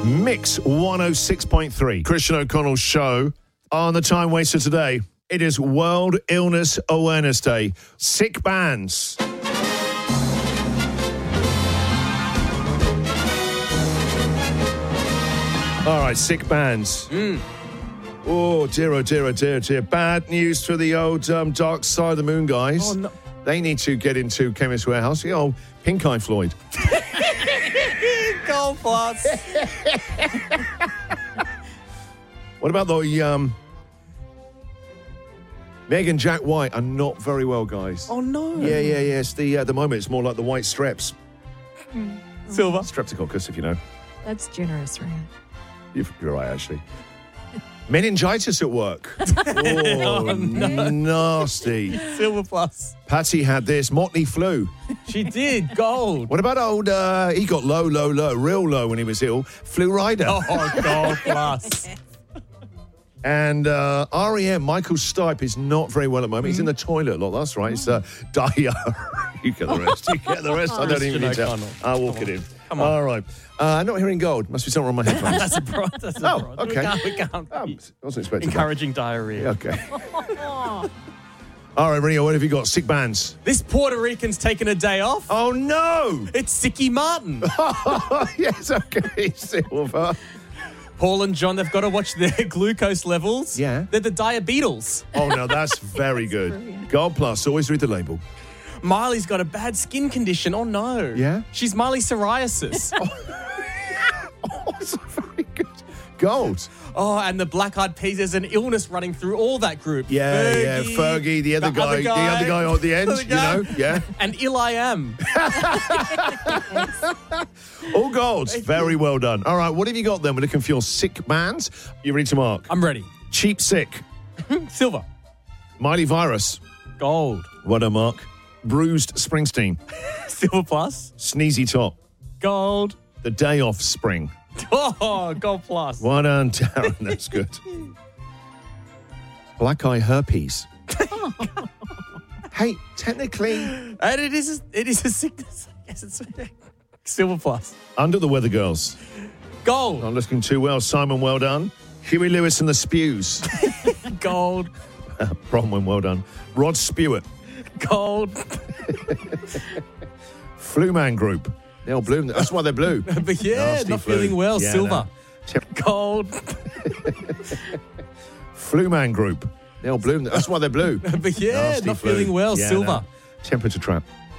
Mix 106.3. Christian O'Connell's show on the Time Waster today. It is World Illness Awareness Day. Sick bands. All right, sick bands. Oh, dear, oh, dear, oh, dear, oh, dear. Bad news for the old Dark Side of the Moon guys. Oh, no. They need to get into Chemist Warehouse. The old Pink Eye Floyd. Gold plus. What about the Meg and Jack White are not very well, guys. Oh, no. Yeah. It's the moment it's more like the white streps. Silver. Streptococcus, if you know. That's generous, right? You're right, actually. Meningitis at work. Oh, no. Nasty. Silver plus. Patty had this. Motley flu. She did. Gold. What about old, he got low, real low when he was ill. Flu Rider. Oh, gold plus. And REM, Michael Stipe, is not very well at the moment. He's in the toilet a lot. That's right. It's diarrhea. You get the rest. I don't even need to tell. I'll walk it in. Come on. All right. I'm not hearing gold. Must be something wrong with my headphones. That's a pro. That's a pro. okay. We can't. I wasn't expecting Encouraging diarrhea. that. Okay. All right, Rio, what have you got? Sick bands. This Puerto Rican's taken a day off. Oh, no. It's Sicky Martin. Yes, okay. Silver. Paul and John, they've got to watch their glucose levels. Yeah. They're the Diabeatles. Oh, no, that's very good. Brilliant. Gold plus. Always read the label. Miley's got a bad skin condition. Oh, no. Yeah? She's Miley psoriasis. Oh, that's very good. Gold. Oh, and the Black Eyed Peas, there's an illness running through all that group. Yeah, Fergie, the other guy at the end, other guy. you know, yeah. And I Am. All golds. Very well done. All right, what have you got then? We're looking for your sick bands. You ready to mark? I'm ready. Cheap Sick. Silver. Miley Virus. Gold. What a mark. Bruised Springsteen. Silver plus. Sneezy Top. Gold. The Day Off Spring. Oh, gold plus. Well done, Darren. That's good. Black Eye Herpes. Hey, technically, And it is a sickness. Yes, it's silver plus. Under the Weather Girls. Gold. Not looking too well. Simon, well done. Huey Lewis and the Spews. Gold. Bronwyn, well done. Rod Stewart. Gold. Flu Man Group. They're all blue. That's why they're blue. But yeah, Nasty not flu. feeling well. Yeah, Silver. no. Gold. Flu Man Group. They're all blue. That's why they're blue. But yeah, Nasty not flu. feeling well. Yeah, Silver. no. Temperature Trap.